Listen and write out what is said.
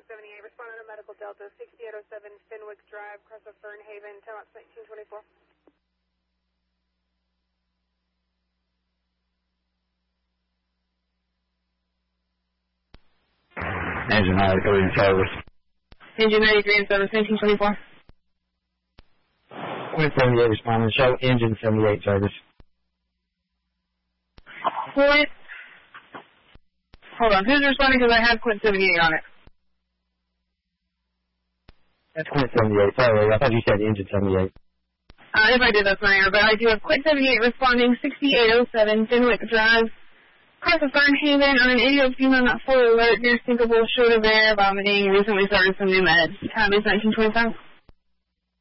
78, responding to Medical Delta 6807 Fenwick Drive, cross of Fernhaven, Talents 1924. Engine 93 in service. Engine 93 in service, 1924. Quint 78 responding. Show engine 78 service. Quint. Hold on, who's responding because I have Quint 78 on it? That's Quint 78. Sorry, I thought you said engine 78. If I did, that's my error, but I do have Quint 78 responding 6807 Fenwick Drive. Cross of Fernhaven on an 80 female not full alert, near syncable, short of air, vomiting, recently started some new meds. Time is 1925.